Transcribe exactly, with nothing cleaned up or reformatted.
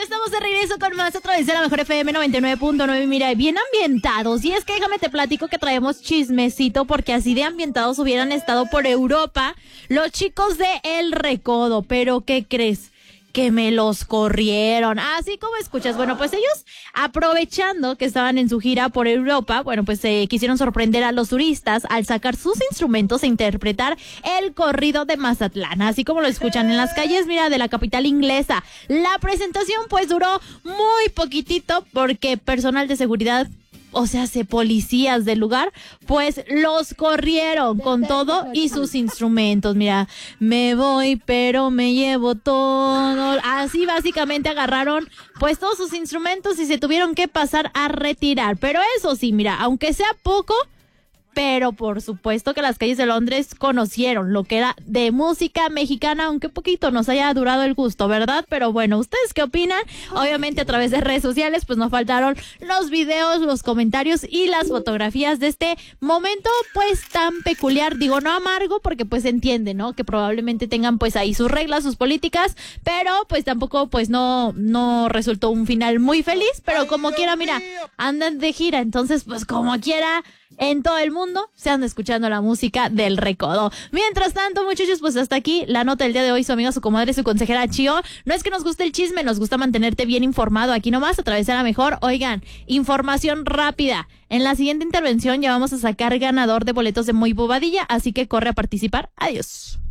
estamos de regreso con más a través de la mejor F M noventa y nueve punto nueve. Mira, bien ambientados. Y es que déjame te platico que traemos chismecito, porque así de ambientados hubieran estado por Europa los chicos de El Recodo. Pero, ¿qué crees? Que me los corrieron, así como escuchas. Bueno, pues ellos, aprovechando que estaban en su gira por Europa, bueno, pues eh, quisieron sorprender a los turistas al sacar sus instrumentos e interpretar el corrido de Mazatlán, así como lo escuchan en las calles, mira, de la capital inglesa. La presentación pues duró muy poquitito porque personal de seguridad, o sea, se policías del lugar, pues los corrieron con todo y sus instrumentos. Mira, me voy, pero me llevo todo. Así básicamente agarraron pues todos sus instrumentos y se tuvieron que pasar a retirar. Pero eso sí, mira, aunque sea poco, pero por supuesto que las calles de Londres conocieron lo que era de música mexicana, aunque poquito nos haya durado el gusto, ¿verdad? Pero bueno, ¿ustedes qué opinan? Obviamente a través de redes sociales pues nos faltaron los videos, los comentarios y las fotografías de este momento pues tan peculiar. Digo, no amargo, porque pues se entiende, ¿no? Que probablemente tengan pues ahí sus reglas, sus políticas, pero pues tampoco pues no, no resultó un final muy feliz, pero como quiera, mira, andan de gira, entonces pues como quiera, en todo el mundo se anda escuchando la música del Recodo. Mientras tanto, muchachos, pues hasta aquí la nota del día de hoy. Su amiga, su comadre, su consejera Chio. No es que nos guste el chisme, nos gusta mantenerte bien informado aquí nomás a través de la mejor. Oigan, información rápida. En la siguiente intervención ya vamos a sacar ganador de boletos de Muy Bobadilla, así que corre a participar. Adiós.